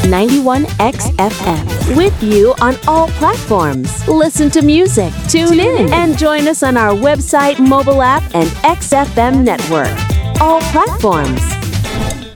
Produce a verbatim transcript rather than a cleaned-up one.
ninety-one X F M. With you on all platforms. Listen to music, tune, tune in, and join us on our website, mobile app, and X F M network. All platforms.